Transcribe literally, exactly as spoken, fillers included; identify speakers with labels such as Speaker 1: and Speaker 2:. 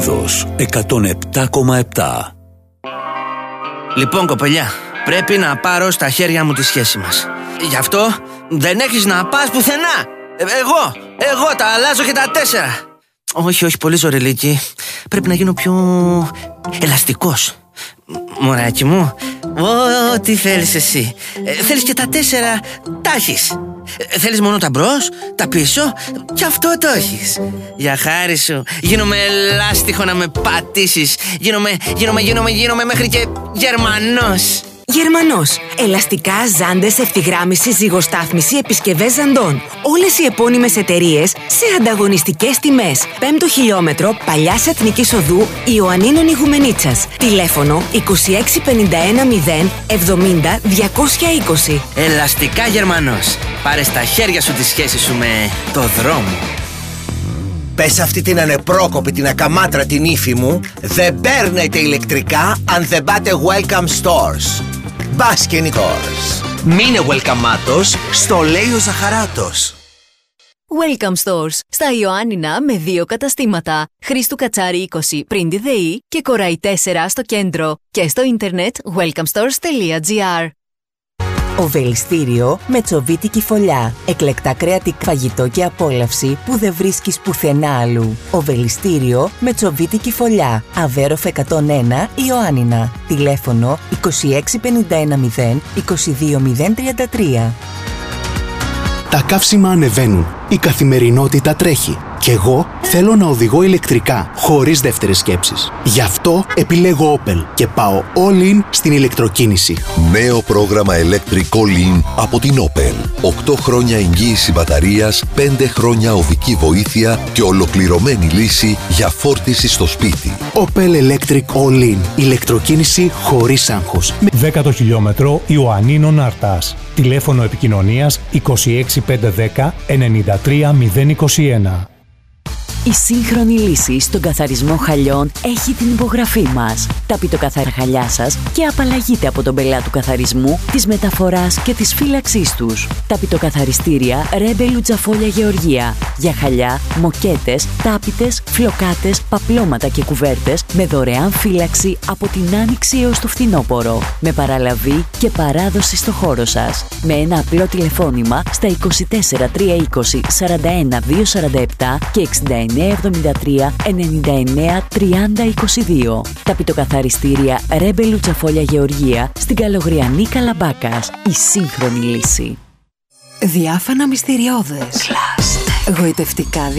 Speaker 1: Λίνδος εκατόν επτά κόμμα επτά.
Speaker 2: Λοιπόν, κοπελιά, πρέπει να πάρω στα χέρια μου τη σχέση μας. Γι' αυτό δεν έχεις να πας πουθενά. ε, Εγώ, εγώ τα αλλάζω και τα τέσσερα. Όχι, όχι, πολύ ζωρελίκη. Πρέπει να γίνω πιο ελαστικός. Μωράκι μου, ό,τι θέλεις εσύ. ε, Θέλεις και τα τέσσερα, τα έχεις. ε, Θέλεις μόνο τα μπρος, τα πίσω, και αυτό το έχεις. Για χάρη σου, γίνομαι ελάστιχο να με πατήσεις. Γίνομαι, γίνομαι, γίνομαι, γίνομαι μέχρι και Γερμανός.
Speaker 3: Γερμανός. Ελαστικά, ζάντες, ευθυγράμμιση, ζυγοστάθμιση, επισκευές ζαντών. Όλες οι επώνυμες εταιρείες σε ανταγωνιστικές τιμές. Πέμπτο χιλιόμετρο Παλιάς Εθνικής Οδού Ιωαννίνων Ιγουμενίτσας. Τηλέφωνο είκοσι έξι πενήντα ένα μηδέν εβδομήντα διακόσια είκοσι.
Speaker 2: Ελαστικά Γερμανός. Πάρε στα χέρια σου τη σχέση σου με το δρόμο.
Speaker 4: Πες αυτή την ανεπρόκοπη, την ακαμάτρα την ύφη μου, δεν παίρνετε ηλεκτρικά αν δεν πάτε Welcome Stores. Μπας και νικόρς. Μείνε welcomeάτος, στο λέει ο Ζαχαράτος.
Speaker 5: Welcome Stores, στα Ιωάννινα με δύο καταστήματα. Χρήστου Κατσάρη είκοσι πριν τη ΔΕΗ και Κοράι τέσσερα στο κέντρο. Και στο ίντερνετ welcome stores τελεία gr.
Speaker 6: Οβελιστήριο με τσοβίτικη φωλιά. Εκλεκτά κρεατικό φαγητό και απόλαυση που δεν βρίσκεις πουθενά αλλού. Οβελιστήριο με τσοβίτικη φωλιά. Αβέροφ εκατόν ένα Ιωάννινα. Τηλέφωνο είκοσι έξι πενήντα ένα μηδέν είκοσι δύο μηδέν τριάντα τρία.
Speaker 7: Τα καύσιμα ανεβαίνουν. Η καθημερινότητα τρέχει. Κι εγώ θέλω να οδηγώ ηλεκτρικά, χωρίς δεύτερες σκέψεις. Γι' αυτό επιλέγω Opel και πάω all in στην ηλεκτροκίνηση.
Speaker 8: Νέο πρόγραμμα Electric All In από την Opel. οκτώ χρόνια εγγύηση μπαταρίας, πέντε χρόνια οδική βοήθεια και ολοκληρωμένη λύση για φόρτιση στο σπίτι.
Speaker 7: Opel Electric All In. Ηλεκτροκίνηση χωρίς άγχος.
Speaker 9: Δέκατο χιλιόμετρο Ιωαννίνων Αρτάς. Τηλέφωνο επικοινωνίας είκοσι έξι πεντακόσια δέκα ενενήντα τρία μηδέν είκοσι ένα.
Speaker 6: Η σύγχρονη λύση στον καθαρισμό χαλιών έχει την υπογραφή μας. Ταπείτο καθαρά χαλιά σας και απαλλαγείτε από τον πελά του καθαρισμού, της μεταφοράς και της φύλαξής τους. Ταπείτο καθαριστήρια Ρέμπε Λουτζαφόλια Γεωργία. Για χαλιά, μοκέτες, τάπητες, φλοκάτες, παπλώματα και κουβέρτες με δωρεάν φύλαξη από την άνοιξη έως το φθινόπωρο. Με παραλαβή και παράδοση στο χώρο σας. Με ένα απλό τηλεφώνημα στα είκοσι τέσσερα τριακόσια είκοσι σαράντα ένα διακόσια σαράντα επτά και εξήντα εννέα εβδομήντα τρία ενενήντα εννέα τριάντα είκοσι δύο. Ταπειτοκαθαριστήρια Ρέμπε Λουτσαφόλια Γεωργία στην Καλογριανή Καλαμπάκας. Η σύγχρονη λύση.
Speaker 3: Διάφανα μυστηριώδες. Γοητευτικά